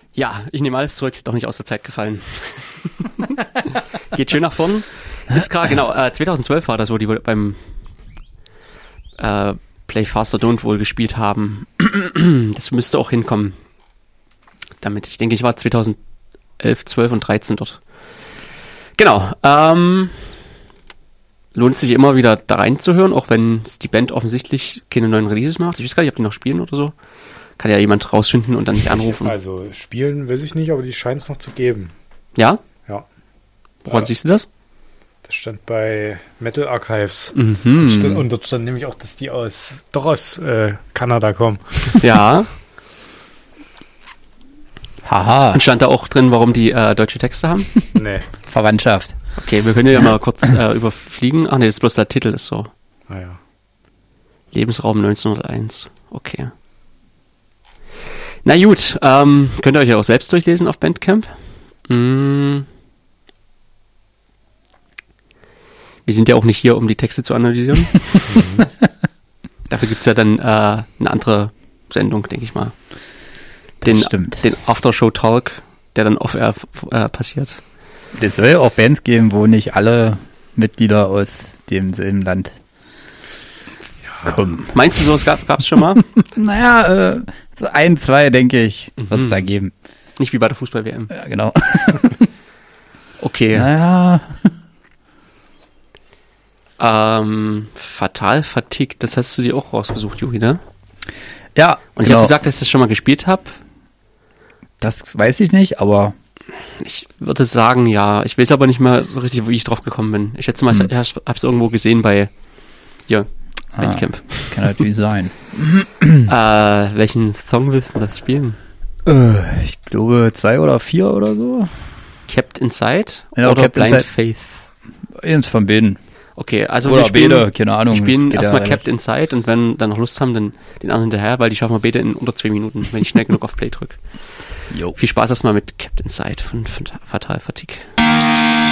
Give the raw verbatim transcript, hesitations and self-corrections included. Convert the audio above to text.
Ja, ich nehme alles zurück, doch nicht aus der Zeit gefallen. Geht schön nach vorn. Ist klar, genau, äh, zweitausendzwölf war das, wo die beim äh, Play Faster Don't wohl gespielt haben. Das müsste auch hinkommen. Damit, ich denke, ich war zweitausendelf, zwölf und dreizehn dort. Genau, ähm, lohnt sich immer wieder da reinzuhören, auch wenn die Band offensichtlich keine neuen Releases macht. Ich weiß gar nicht, ob die noch spielen oder so. Kann ja jemand rausfinden und dann mich anrufen. Also spielen weiß ich nicht, aber die scheint es noch zu geben. Ja? Ja. Woran ja. siehst du das? Das stand bei Metal Archives. Mhm. Das stand, und dort stand nämlich auch, dass die aus doch aus äh, Kanada kommen. Ja. Haha. Und stand da auch drin, warum die äh, deutsche Texte haben? Nee. Verwandtschaft. Okay, wir können ja mal kurz äh, überfliegen. Ach nee, das ist bloß der Titel, ist so. Naja. Lebensraum neunzehnhunderteins. Okay. Na gut, ähm, könnt ihr euch ja auch selbst durchlesen auf Bandcamp. Mm. Wir sind ja auch nicht hier, um die Texte zu analysieren. Mhm. Dafür gibt's ja dann äh, eine andere Sendung, denke ich mal. Den, das stimmt. Den Aftershow-Talk, der dann off-air äh, passiert. Das soll ja auch Bands geben, wo nicht alle Mitglieder aus demselben Land kommen. Meinst du, sowas gab es schon mal? Naja, äh, so ein, zwei, denke ich, wird es Mhm. da geben. Nicht wie bei der Fußball-W M. Ja, genau. Okay. Naja. Ähm, Fatal Fatigue, das hast du dir auch rausgesucht, Juri, ne? Ja, Und ich genau. habe gesagt, dass ich das schon mal gespielt habe. Das weiß ich nicht, aber Ich würde sagen, ja. Ich weiß aber nicht mal so richtig, wie ich drauf gekommen bin. Ich schätze mal, Hm. ich habe es irgendwo gesehen bei hier, Bandcamp. ah, kann natürlich sein. äh, welchen Song willst du denn das spielen? Äh, ich glaube zwei oder vier oder so. Kept Inside Genau, oder Kept Blind Inside. Faith? Eins von beiden. Okay, also Oder wir spielen, beide, keine Ahnung. wir spielen das geht erstmal ja Kept Inside und wenn dann noch Lust haben, dann den anderen hinterher, weil die schaffen wir beide in unter zwei Minuten, wenn ich schnell genug auf Play drücke. Jo. Viel Spaß erstmal mit Kept Inside von, von Fatal Fatigue.